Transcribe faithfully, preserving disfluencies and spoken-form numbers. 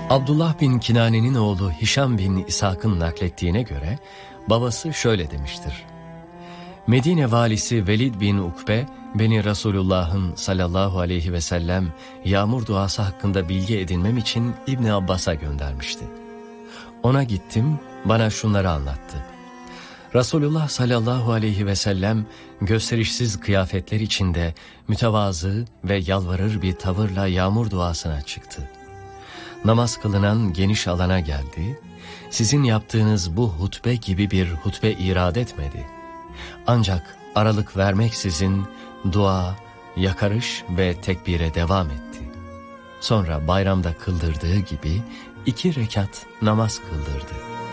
Abdullah bin Kinane'nin oğlu Hişam bin İshak'ın naklettiğine göre babası şöyle demiştir. Medine valisi Velid bin Ukbe beni Resulullah'ın sallallahu aleyhi ve sellem yağmur duası hakkında bilgi edinmem için İbni Abbas'a göndermişti. Ona gittim, bana şunları anlattı. Resulullah sallallahu aleyhi ve sellem gösterişsiz kıyafetler içinde mütevazı ve yalvarır bir tavırla yağmur duasına çıktı. Namaz kılınan geniş alana geldi. Sizin yaptığınız bu hutbe gibi bir hutbe irad etmedi. Ancak aralık vermeksizin dua, yakarış ve tekbire devam etti. Sonra bayramda kıldırdığı gibi iki rekat namaz kıldırdı.